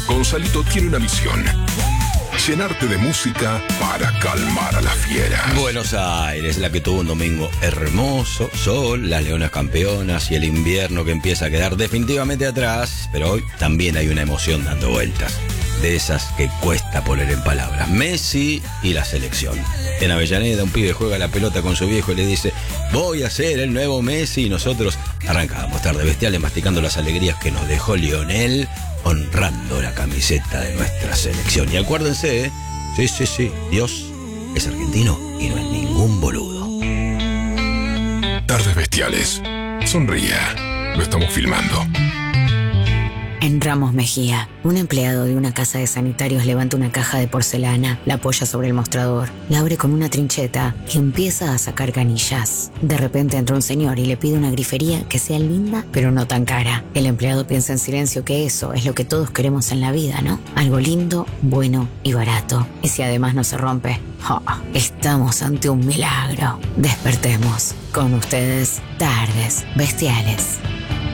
Gonzalito tiene una misión: llenarte de música para calmar a las fieras. Buenos Aires, la que tuvo un domingo hermoso, sol, las Leonas campeonas y el invierno que empieza a quedar definitivamente atrás, pero hoy también hay una emoción dando vueltas, de esas que cuesta poner en palabras. Messi y la selección. En Avellaneda un pibe juega la pelota con su viejo y le dice: voy a ser el nuevo Messi, y nosotros arrancamos tarde bestiales masticando las alegrías que nos dejó Lionel, honrando la camiseta de nuestra selección. Y acuérdense, sí, Dios es argentino y no es ningún boludo. Tardes bestiales. Sonría. Lo estamos filmando. En Ramos Mejía, un empleado de una casa de sanitarios levanta una caja de porcelana, la apoya sobre el mostrador, la abre con una trincheta y empieza a sacar canillas. De repente entra un señor y le pide una grifería que sea linda, pero no tan cara. El empleado piensa en silencio que eso es lo que todos queremos en la vida, ¿no? Algo lindo, bueno y barato. Y si además no se rompe, estamos ante un milagro. Despertemos. Con ustedes, Tardes Bestiales.